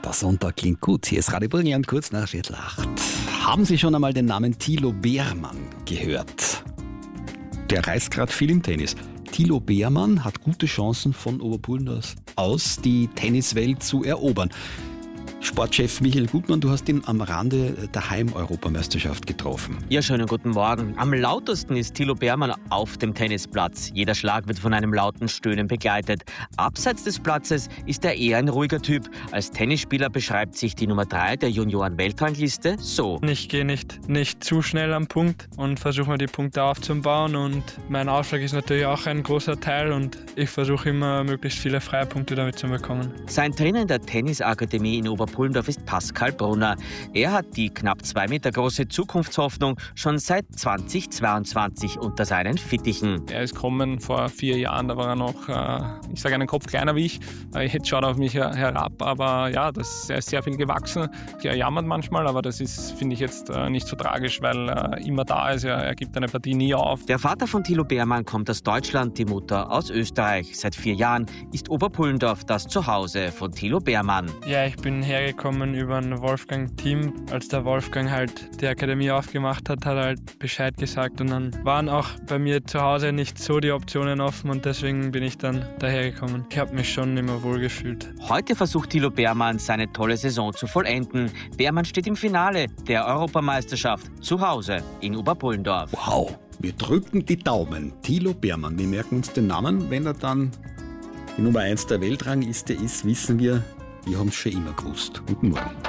Der Sonntag klingt gut. Hier ist Radio Burgenland kurz nach Viertel 8. Haben Sie schon einmal den Namen Thilo Beermann gehört? Der reist gerade viel im Tennis. Thilo Beermann hat gute Chancen von Oberpullen aus, die Tenniswelt zu erobern. Sportchef Michael Gutmann, du hast ihn am Rande der Heim-Europameisterschaft getroffen. Ja, schönen guten Morgen. Am lautesten ist Thilo Beermann auf dem Tennisplatz. Jeder Schlag wird von einem lauten Stöhnen begleitet. Abseits des Platzes ist er eher ein ruhiger Typ. Als Tennisspieler beschreibt sich die Nummer 3 der Junioren-Weltrangliste so. Ich gehe nicht zu schnell am Punkt und versuche mir die Punkte aufzubauen. Und mein Aufschlag ist natürlich auch ein großer Teil und ich versuche immer, möglichst viele Freipunkte damit zu bekommen. Sein Trainer in der Tennisakademie in Oberpullendorf ist Pascal Brunner. Er hat die knapp 2 Meter große Zukunftshoffnung schon seit 2022 unter seinen Fittichen. Er ist gekommen vor 4 Jahren, da war er noch, einen Kopf kleiner wie ich. Jetzt schaut er auf mich herab, aber ja, er ist sehr viel gewachsen. Er jammert manchmal, aber das ist, finde ich, jetzt nicht so tragisch, weil er immer da ist. Er gibt eine Partie nie auf. Der Vater von Thilo Beermann kommt aus Deutschland, die Mutter aus Österreich. Seit 4 Jahren ist Oberpullendorf das Zuhause von Thilo Beermann. Ja, ich bin hergekommen über ein Wolfgang-Team. Als der Wolfgang halt die Akademie aufgemacht hat, hat er halt Bescheid gesagt. Und dann waren auch bei mir zu Hause nicht so die Optionen offen und deswegen bin ich dann dahergekommen. Ich habe mich schon immer wohl gefühlt. Heute versucht Thilo Beermann, seine tolle Saison zu vollenden. Beermann steht im Finale der Europameisterschaft zu Hause in Oberpullendorf. Wow, wir drücken die Daumen. Thilo Beermann, wir merken uns den Namen. Wenn er dann die Nummer 1 der Weltrangliste ist, wissen wir haben es schon immer gewusst. Guten Morgen.